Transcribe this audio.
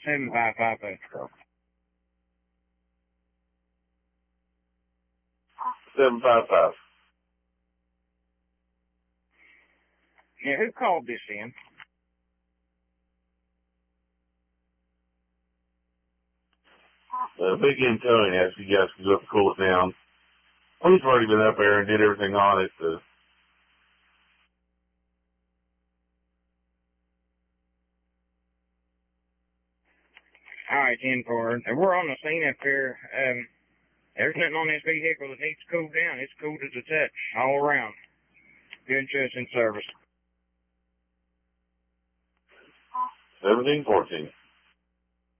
7550. 755. Yeah, who called this in? Big N Towing asked you guys to go up and cool it down. We've already been up there and did everything on it. All right, 10-4. We're on the scene up here. There's nothing on this vehicle that needs to cool down. It's cool as a touch all around. Good trust and service. 1714.